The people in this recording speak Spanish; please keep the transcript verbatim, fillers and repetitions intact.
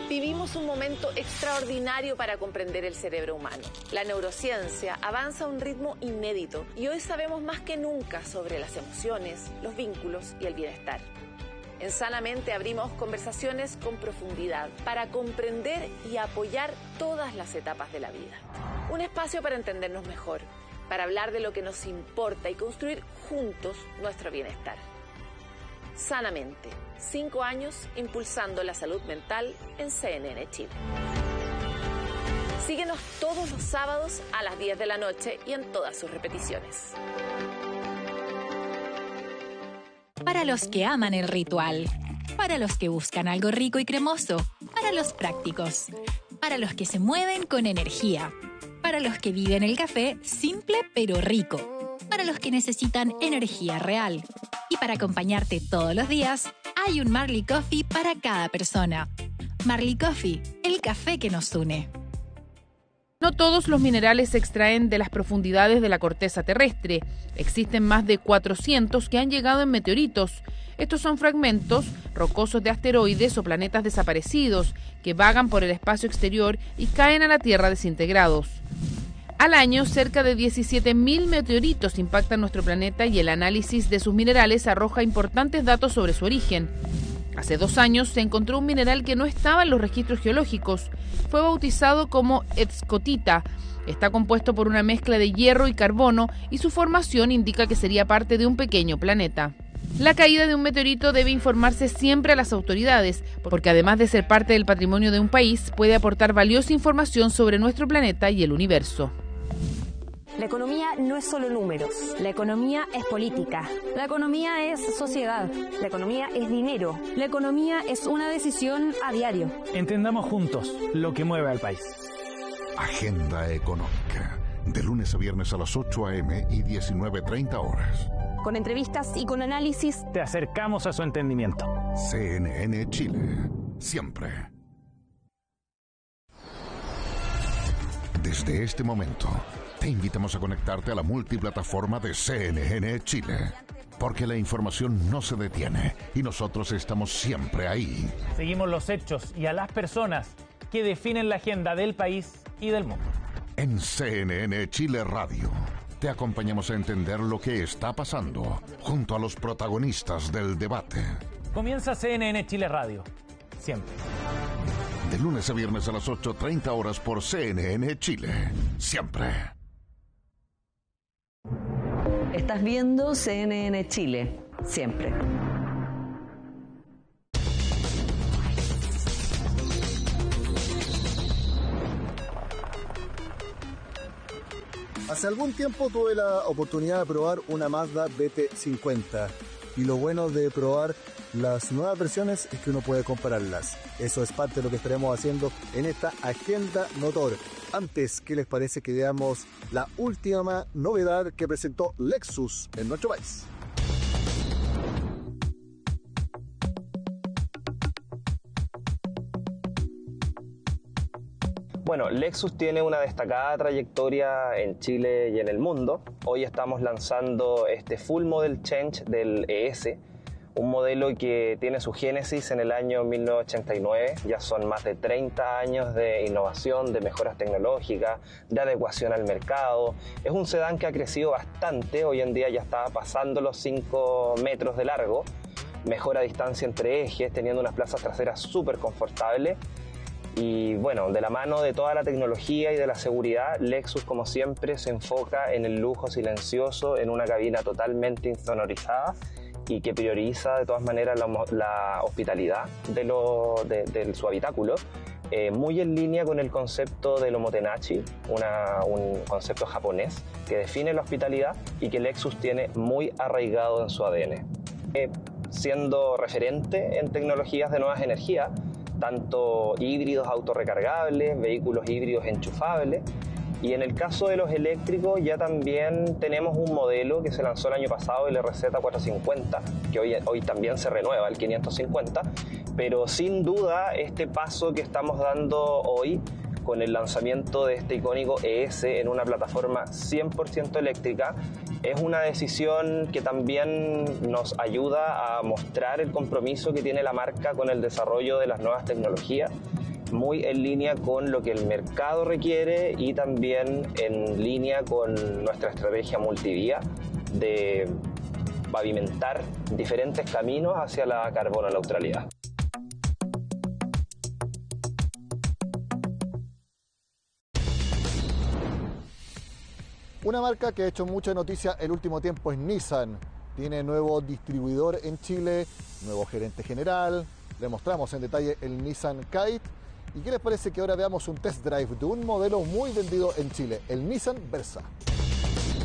Vivimos un momento extraordinario para comprender el cerebro humano. La neurociencia avanza a un ritmo inédito y hoy sabemos más que nunca sobre las emociones, los vínculos y el bienestar. En Sanamente abrimos conversaciones con profundidad para comprender y apoyar todas las etapas de la vida. Un espacio para entendernos mejor, para hablar de lo que nos importa y construir juntos nuestro bienestar. Sanamente, cinco años impulsando la salud mental en C N N Chile. Síguenos todos los sábados a las diez de la noche y en todas sus repeticiones. Para los que aman el ritual, para los que buscan algo rico y cremoso, para los prácticos, para los que se mueven con energía, para los que viven el café simple pero rico, para los que necesitan energía real. Y para acompañarte todos los días, hay un Marley Coffee para cada persona. Marley Coffee, el café que nos une. No todos los minerales se extraen de las profundidades de la corteza terrestre. Existen más de cuatrocientos que han llegado en meteoritos. Estos son fragmentos rocosos de asteroides o planetas desaparecidos que vagan por el espacio exterior y caen a la Tierra desintegrados. Al año, cerca de diecisiete mil meteoritos impactan nuestro planeta y el análisis de sus minerales arroja importantes datos sobre su origen. Hace dos años se encontró un mineral que no estaba en los registros geológicos. Fue bautizado como escotita. Está compuesto por una mezcla de hierro y carbono y su formación indica que sería parte de un pequeño planeta. La caída de un meteorito debe informarse siempre a las autoridades, porque además de ser parte del patrimonio de un país, puede aportar valiosa información sobre nuestro planeta y el universo. La economía no es solo números. La economía es política. La economía es sociedad. La economía es dinero. La economía es una decisión a diario. Entendamos juntos lo que mueve al país. Agenda Económica. De lunes a viernes a las ocho a eme y diecinueve treinta horas. Con entrevistas y con análisis. Te acercamos a su entendimiento. C N N Chile. Siempre. Desde este momento, te invitamos a conectarte a la multiplataforma de C N N Chile, porque la información no se detiene y nosotros estamos siempre ahí. Seguimos los hechos y a las personas que definen la agenda del país y del mundo. En C N N Chile Radio, te acompañamos a entender lo que está pasando junto a los protagonistas del debate. Comienza C N N Chile Radio, siempre. De lunes a viernes a las ocho treinta horas por C N N Chile, siempre. Estás viendo C N N Chile, siempre. Hace algún tiempo tuve la oportunidad de probar una Mazda B T cincuenta y lo bueno de probar las nuevas versiones es que uno puede compararlas. Eso es parte de lo que estaremos haciendo en esta Agenda Motor. Antes, ¿qué les parece que veamos la última novedad que presentó Lexus en nuestro país? Bueno, Lexus tiene una destacada trayectoria en Chile y en el mundo. Hoy estamos lanzando este Full Model Change del E S, un modelo que tiene su génesis en el año mil novecientos ochenta y nueve. Ya son más de treinta años de innovación, de mejoras tecnológicas, de adecuación al mercado. Es un sedán que ha crecido bastante. Hoy en día ya está pasando los cinco metros de largo. Mejora distancia entre ejes, teniendo unas plazas traseras súper confortables. Y bueno, de la mano de toda la tecnología y de la seguridad, Lexus, como siempre, se enfoca en el lujo silencioso, en una cabina totalmente insonorizada y que prioriza de todas maneras la, la hospitalidad de, lo, de, de su habitáculo, eh, muy en línea con el concepto del omotenashi, una, un concepto japonés que define la hospitalidad y que Lexus tiene muy arraigado en su A D N. Eh, siendo referente en tecnologías de nuevas energías, tanto híbridos autorrecargables, vehículos híbridos enchufables, y en el caso de los eléctricos ya también tenemos un modelo que se lanzó el año pasado, el R Z cuatrocientos cincuenta, que hoy, hoy también se renueva, el quinientos cincuenta, pero sin duda este paso que estamos dando hoy con el lanzamiento de este icónico E S en una plataforma cien por ciento eléctrica es una decisión que también nos ayuda a mostrar el compromiso que tiene la marca con el desarrollo de las nuevas tecnologías muy en línea con lo que el mercado requiere y también en línea con nuestra estrategia multivía de pavimentar diferentes caminos hacia la carbono neutralidad. Una marca que ha hecho mucha noticia el último tiempo es Nissan. Tiene nuevo distribuidor en Chile, nuevo gerente general. Le mostramos en detalle el Nissan Kite. ¿Y qué les parece que ahora veamos un test drive de un modelo muy vendido en Chile, el Nissan Versa?